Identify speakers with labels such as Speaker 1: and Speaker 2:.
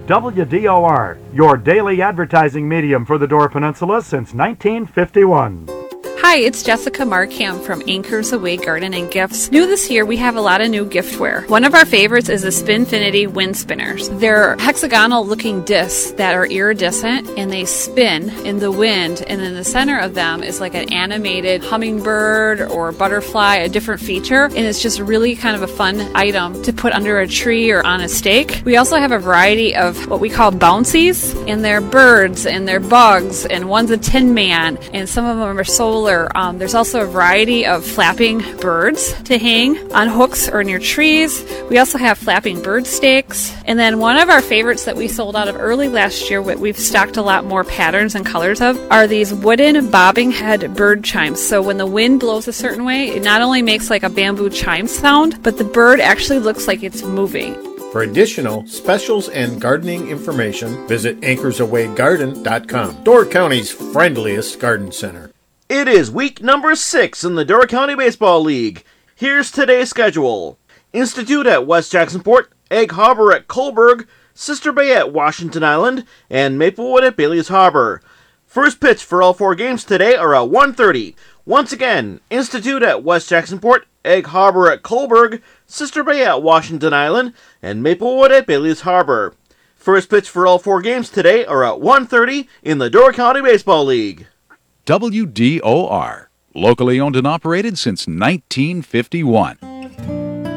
Speaker 1: WDOR, your daily advertising medium for the Door Peninsula since 1951.
Speaker 2: Hi, it's Jessica Markham from Anchors Away Garden and Gifts. New this year, we have a lot of new giftware. One of our favorites is the Spinfinity wind spinners. They're hexagonal looking discs that are iridescent and they spin in the wind, and in the center of them is like an animated hummingbird or butterfly, a different feature, and it's just really kind of a fun item to put under a tree or on a stake. We also have a variety of what we call bouncies, and they're birds and they're bugs, and one's a tin man, and some of them are solar. There's also a variety of flapping birds to hang on hooks or in your trees. We also have flapping bird stakes. And then one of our favorites that we sold out of early last year, what we've stocked a lot more patterns and colors of, are these wooden bobbing head bird chimes. So when the wind blows a certain way, it not only makes like a bamboo chime sound, but the bird actually looks like it's moving.
Speaker 3: For additional specials and gardening information, visit anchorsawaygarden.com, Door County's friendliest garden center.
Speaker 4: It is week number 6 in the Door County Baseball League. Here's today's schedule. Institute at West Jacksonport, Egg Harbor at Coburg, Sister Bay at Washington Island, and Maplewood at Bailey's Harbor. First pitch for all 4 games today are at 1:30. Once again, Institute at West Jacksonport, Egg Harbor at Coburg, Sister Bay at Washington Island, and Maplewood at Bailey's Harbor. First pitch for all 4 games today are at 1:30 in the Door County Baseball League.
Speaker 5: WDOR, locally owned and operated since 1951.